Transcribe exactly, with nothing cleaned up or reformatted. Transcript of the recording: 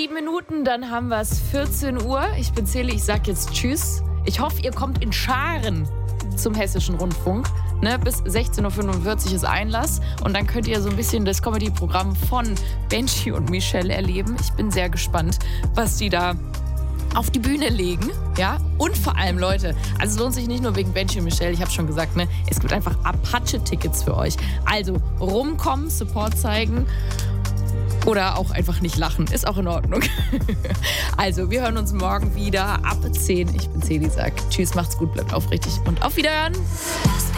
sieben Minuten, dann haben wir es vierzehn Uhr. Ich bin Celi, ich sag jetzt Tschüss. Ich hoffe, ihr kommt in Scharen zum Hessischen Rundfunk. Ne, bis sechzehn Uhr fünfundvierzig ist Einlass und dann könnt ihr so ein bisschen das Comedy-Programm von Benji und Michelle erleben. Ich bin sehr gespannt, was die da auf die Bühne legen, ja, und vor allem, Leute, also es lohnt sich nicht nur wegen Benji und Michelle, ich habe schon gesagt, ne, es gibt einfach Apache-Tickets für euch. Also rumkommen, Support zeigen oder auch einfach nicht lachen, ist auch in Ordnung. Also, wir hören uns morgen wieder ab zehn. Ich bin Celi, sag tschüss, macht's gut, bleibt aufrichtig und auf Wiederhören.